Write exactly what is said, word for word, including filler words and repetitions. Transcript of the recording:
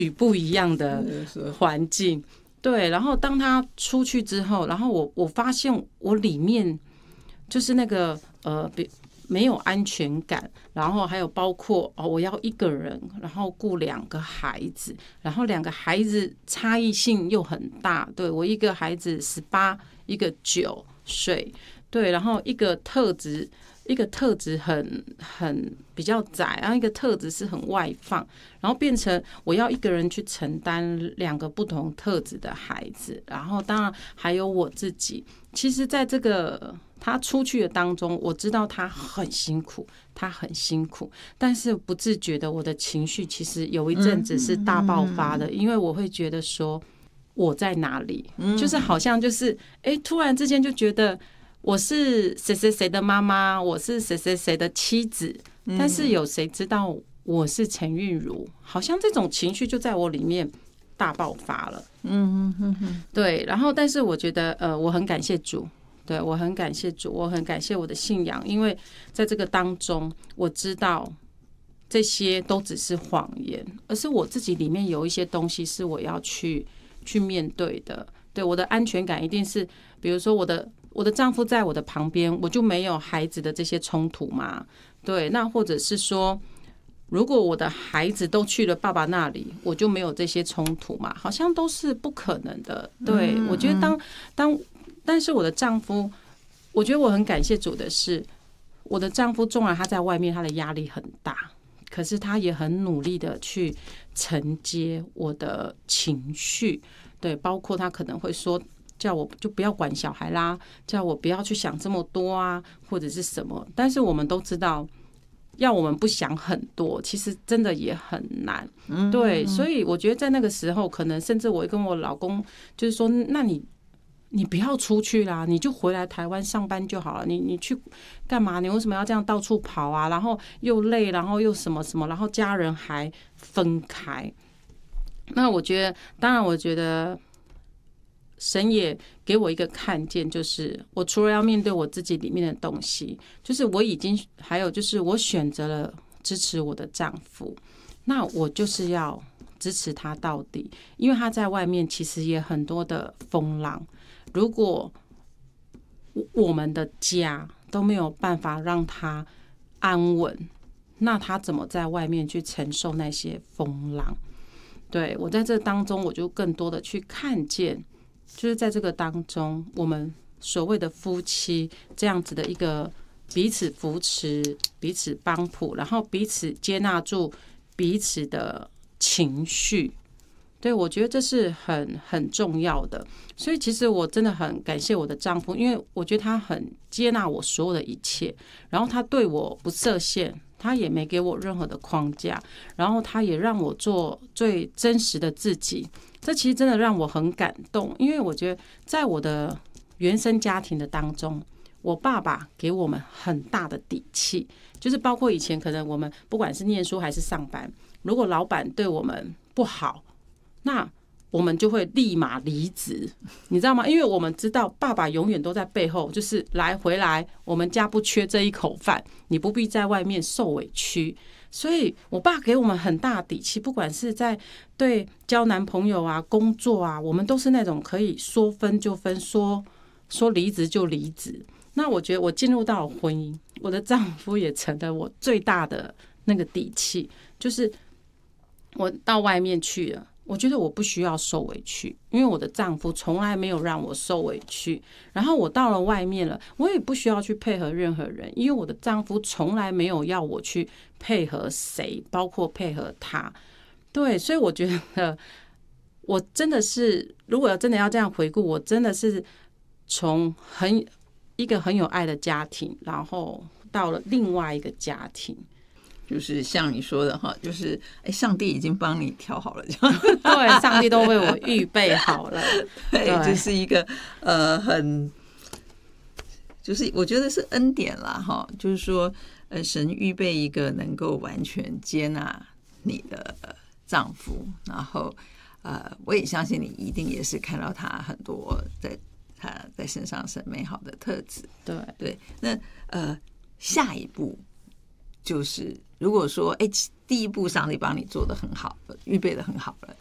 与不一样的环境。对，然后当他出去之后，然后我我发现我里面就是那个呃没有安全感，然后还有包括哦我要一个人，然后顾两个孩子，然后两个孩子差异性又很大，对，我一个孩子十八，一个九岁，对，然后一个特质。一个特质很很比较窄，然后一个特质是很外放，然后变成我要一个人去承担两个不同特质的孩子，然后当然还有我自己。其实在这个他出去的当中，我知道他很辛苦，他很辛苦，但是不自觉的我的情绪其实有一阵子是大爆发的，因为我会觉得说我在哪里，就是好像就是哎，突然之间就觉得我是谁谁谁的妈妈，我是谁谁谁的妻子，但是有谁知道我是陈韵如？好像这种情绪就在我里面大爆发了。嗯嗯嗯，对。然后，但是我觉得，呃，我很感谢主，对我很感谢主，我很感谢我的信仰，因为在这个当中，我知道这些都只是谎言，而是我自己里面有一些东西是我要去去面对的。对，我的安全感一定是，比如说我的。我的丈夫在我的旁边，我就没有孩子的这些冲突嘛？对，那或者是说，如果我的孩子都去了爸爸那里，我就没有这些冲突嘛？好像都是不可能的。对，我觉得当当，但是我的丈夫，我觉得我很感谢主的是，我的丈夫纵然他在外面他的压力很大，可是他也很努力的去承接我的情绪。对，包括他可能会说。叫我就不要管小孩啦，叫我不要去想这么多啊，或者是什么。但是我们都知道，要我们不想很多，其实真的也很难。对，所以我觉得在那个时候，可能甚至我跟我老公就是说，那你你不要出去啦，你就回来台湾上班就好了。你你去干嘛？你为什么要这样到处跑啊？然后又累，然后又什么什么，然后家人还分开。那我觉得，当然，我觉得。神也给我一个看见，就是我除了要面对我自己里面的东西，就是我已经还有就是我选择了支持我的丈夫，那我就是要支持他到底，因为他在外面其实也很多的风浪，如果我们的家都没有办法让他安稳，那他怎么在外面去承受那些风浪？对，我在这当中，我就更多的去看见。就是在这个当中，我们所谓的夫妻这样子的一个彼此扶持、彼此帮扶，然后彼此接纳住彼此的情绪，对，我觉得这是很很重要的。所以其实我真的很感谢我的丈夫，因为我觉得他很接纳我所有的一切，然后他对我不设限，他也没给我任何的框架，然后他也让我做最真实的自己。这其实真的让我很感动，因为我觉得在我的原生家庭的当中，我爸爸给我们很大的底气，就是包括以前可能我们不管是念书还是上班，如果老板对我们不好，那我们就会立马离职，你知道吗？因为我们知道爸爸永远都在背后，就是来回来，我们家不缺这一口饭，你不必在外面受委屈。所以我爸给我们很大的底气，不管是在对交男朋友啊、工作啊，我们都是那种可以说分就分，说说离职就离职。那我觉得我进入到婚姻，我的丈夫也成了我最大的那个底气，就是我到外面去了，我觉得我不需要受委屈，因为我的丈夫从来没有让我受委屈。然后我到了外面了，我也不需要去配合任何人，因为我的丈夫从来没有要我去配合谁，包括配合他。对，所以我觉得我真的是，如果真的要这样回顾，我真的是从很一个很有爱的家庭，然后到了另外一个家庭。 就是像你说的哈，就是哎，上帝已经帮你调好了， 对，上帝都为我预备好了。 对，这是一个呃很，就是我觉得是恩典啦哈，就是说呃，神预备一个能够完全接纳你的丈夫，然后呃，我也相信你一定也是看到他很多在他在身上是美好的特质。 对对，那呃，下一步。 就是如果说哎，第一步上帝帮你做的很好了，预备的很好了，